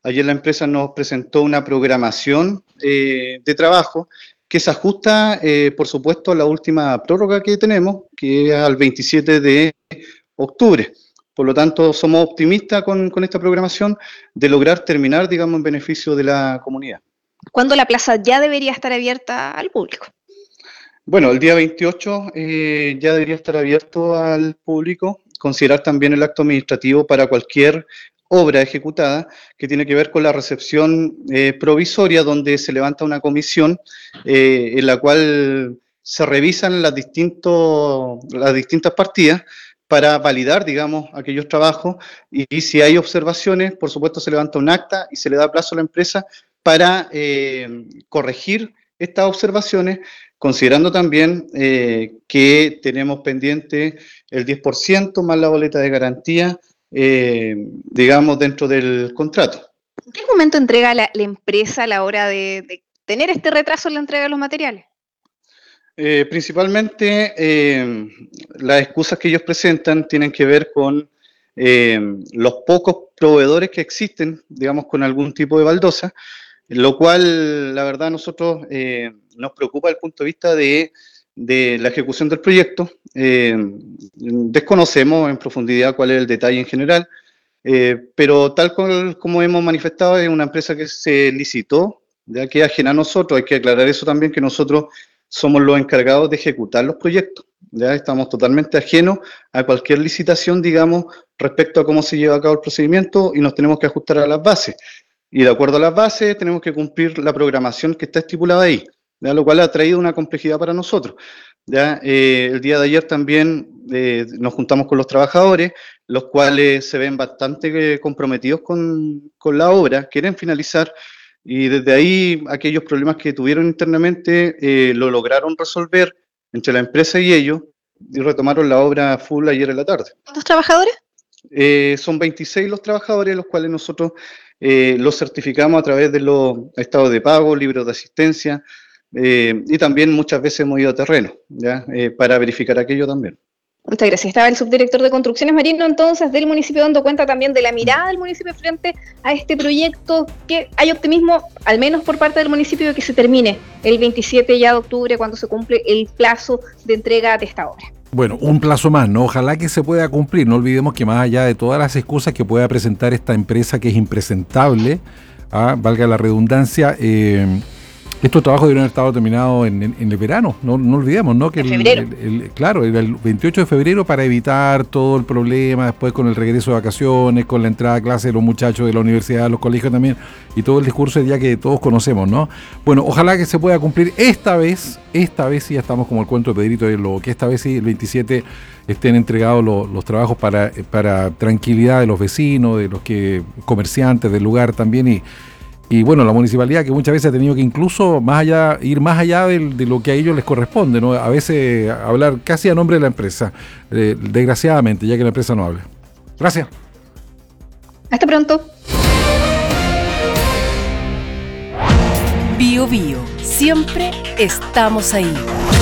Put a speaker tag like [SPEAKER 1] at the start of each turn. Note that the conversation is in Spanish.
[SPEAKER 1] ayer la empresa nos presentó una programación de trabajo que se ajusta, por supuesto, a la última prórroga que tenemos, que es al 27 de octubre. Por lo tanto, somos optimistas con esta programación de lograr terminar, digamos, en beneficio de la comunidad.
[SPEAKER 2] ¿Cuándo la plaza ya debería estar abierta al público?
[SPEAKER 1] Bueno, el día 28 ya debería estar abierto al público, considerar también el acto administrativo para cualquier obra ejecutada que tiene que ver con la recepción provisoria, donde se levanta una comisión en la cual se revisan las distintas partidas para validar, digamos, aquellos trabajos y si hay observaciones, por supuesto se levanta un acta y se le da plazo a la empresa para corregir estas observaciones, considerando también que tenemos pendiente el 10% más la boleta de garantía, digamos, dentro del contrato.
[SPEAKER 2] ¿En qué momento entrega la empresa a la hora de tener este retraso en la entrega de los materiales?
[SPEAKER 1] Principalmente las excusas que ellos presentan tienen que ver con los pocos proveedores que existen, digamos, con algún tipo de baldosa, lo cual, la verdad, a nosotros nos preocupa desde el punto de vista de la ejecución del proyecto. Desconocemos en profundidad cuál es el detalle en general, pero tal como hemos manifestado, es una empresa que se licitó, ya que es ajena a nosotros. Hay que aclarar eso también, que nosotros somos los encargados de ejecutar los proyectos. Ya estamos totalmente ajenos a cualquier licitación, digamos, respecto a cómo se lleva a cabo el procedimiento y nos tenemos que ajustar a las bases. Y de acuerdo a las bases tenemos que cumplir la programación que está estipulada ahí, ¿ya? Lo cual ha traído una complejidad para nosotros. ¿Ya? El día de ayer también nos juntamos con los trabajadores, los cuales se ven bastante comprometidos con la obra, quieren finalizar, y desde ahí aquellos problemas que tuvieron internamente lo lograron resolver entre la empresa y ellos, y retomaron la obra full ayer en la tarde.
[SPEAKER 2] ¿Cuántos trabajadores?
[SPEAKER 1] Son 26 los trabajadores, los cuales nosotros los certificamos a través de los estados de pago, libros de asistencia, y también muchas veces hemos ido a terreno, ¿ya? Para verificar aquello también.
[SPEAKER 2] Muchas gracias. Estaba el subdirector de Construcciones Marino, entonces, del municipio, dando cuenta también de la mirada del municipio frente a este proyecto, que hay optimismo, al menos por parte del municipio, de que se termine el 27 ya de octubre, cuando se cumple el plazo de entrega de esta obra.
[SPEAKER 3] Bueno, un plazo más, ¿no? Ojalá que se pueda cumplir. No olvidemos que más allá de todas las excusas que pueda presentar esta empresa, que es impresentable, valga la redundancia, estos trabajos debieron haber estado terminados en el verano, no olvidemos, ¿no? Que claro, era el 28 de febrero, para evitar todo el problema después con el regreso de vacaciones, con la entrada a clase de los muchachos de la universidad, los colegios también, y todo el discurso ya que todos conocemos, ¿no? Bueno, ojalá que se pueda cumplir esta vez sí, ya estamos como el cuento de Pedrito, que esta vez sí, el 27, estén entregados los trabajos para tranquilidad de los vecinos, de los comerciantes del lugar también, y bueno, la municipalidad, que muchas veces ha tenido que incluso ir más allá de lo que a ellos les corresponde, ¿no? A veces hablar casi a nombre de la empresa, desgraciadamente, ya que la empresa no habla. Gracias.
[SPEAKER 2] Hasta pronto.
[SPEAKER 4] Bio Bio, siempre estamos ahí.